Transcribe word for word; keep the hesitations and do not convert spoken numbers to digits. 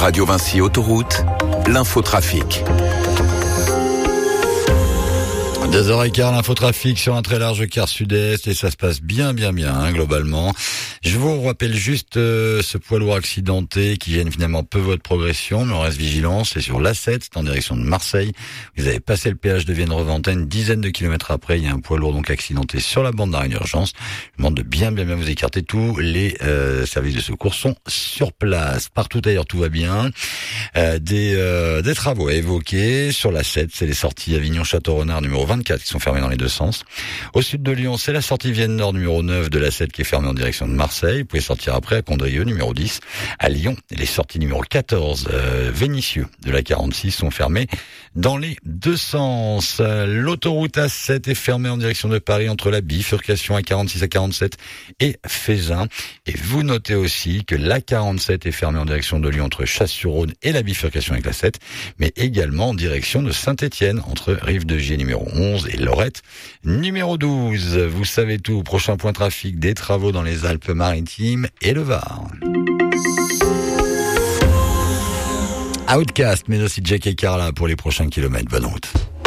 Radio Vinci Autoroute, l'infotrafic. deux heures quinze, l'infotrafic sur un très large quart sud-est et ça se passe bien, bien, bien, hein, globalement. Je vous rappelle juste euh, ce poids lourd accidenté qui gêne finalement peu votre progression, mais on reste vigilant. C'est sur l'A sept, c'est en direction de Marseille. Vous avez passé le péage de Vienne-Reventin, une dizaine de kilomètres après, il y a un poids lourd donc accidenté sur la bande d'arrêt d'urgence. Je vous demande de bien, bien, bien vous écarter. Tous les euh, services de secours sont sur place. Partout ailleurs, tout va bien. Euh, des, euh, des travaux à évoquer. Sur l'A sept, c'est les sorties Avignon-Château-Renard numéro vingt-quatre qui sont fermées dans les deux sens. Au sud de Lyon, c'est la sortie Vienne-Nord numéro neuf de l'A sept qui est fermée en direction de Marseille. Vous pouvez sortir après à Condrieu numéro dix. À Lyon, les sorties numéro quatorze, euh, Vénissieux de la quarante-six sont fermées dans les deux sens. L'autoroute A sept est fermée en direction de Paris entre la bifurcation A quarante-six à quarante-sept et Fézin. Et vous notez aussi que l'A quarante-sept est fermée en direction de Lyon entre Chasse-sur-Rhône et la bifurcation avec la sept, mais également en direction de Saint-Étienne entre Rive-de-Gier numéro onze et Lorette numéro douze. Vous savez tout. Prochain point trafic, des travaux dans les Alpes-Maritimes et le Var. Outcast, mais aussi Jack et Carla pour les prochains kilomètres. Bonne route.